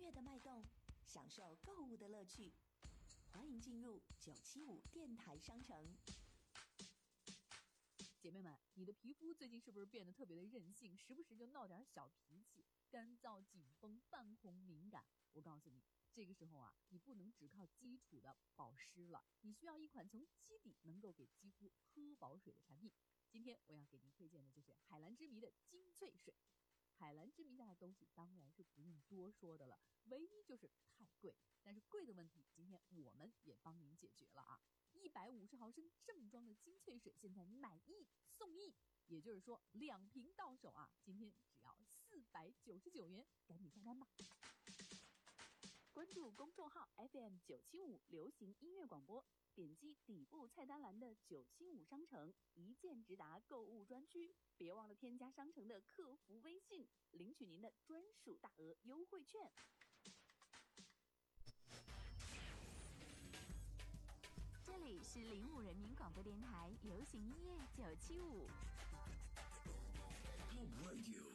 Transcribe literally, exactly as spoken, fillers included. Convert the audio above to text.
乐的脉动，享受购物的乐趣。欢迎进入九七五电台商城。 姐妹们，你的皮肤最近是不是变得特别的任性，时不时就闹点小脾气，干燥、紧绷、泛红、敏感？我告诉你，这个时候啊，你不能只靠基础的保湿了，你需要一款从基底能够给肌肤喝饱水的产品。今天我要给您推荐的就是海蓝之谜的精粹水。海蓝之谜家的东西当然是不用多说的了，唯一就是太贵。但是贵的问题，今天我们也帮您解决了啊！一百五十毫升正装的精粹水，现在买一送一，也就是说两瓶到手啊！今天只要四百九十九元，赶紧下单吧！关注公众号 F M 九七五流行音乐广播，点击底部菜单栏的九七五商城，一键直达购物专区。别忘了添加商城的客服微信，领取您的专属大额优惠券。 这里是零五人民广播电台流行音乐九七五。 Home Radio